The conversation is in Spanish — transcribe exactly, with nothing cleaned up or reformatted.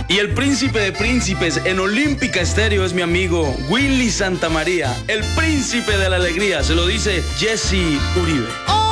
Y el príncipe de príncipes en Olímpica Estéreo es mi amigo Willy Santamaría, el príncipe de la alegría. Se lo dice Jesse Uribe. Oh.